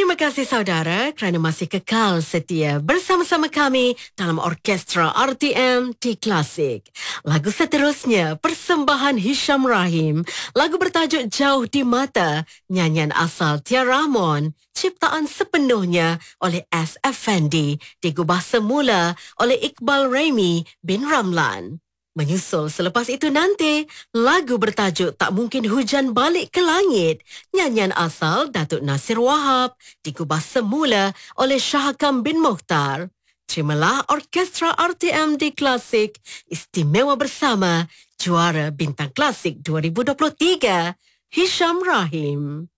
Terima kasih saudara kerana masih kekal setia bersama-sama kami dalam Orkestra RTM di Klasik. Lagu seterusnya, persembahan Hisham Rahim. Lagu bertajuk Jauh di Mata, nyanyian asal Tia Rahmon. Ciptaan sepenuhnya oleh S. Effendi, digubah semula oleh Iqbal Remy bin Ramlan. Menyusul selepas itu nanti, lagu bertajuk Tak Mungkin Hujan Balik ke Langit, nyanyian asal Datuk Nasir Wahab, digubah semula oleh Syahakam bin Mokhtar. Terimalah Orkestra RTM di Klasik, istimewa bersama juara Bintang Klasik 2023, Hisham Rahim.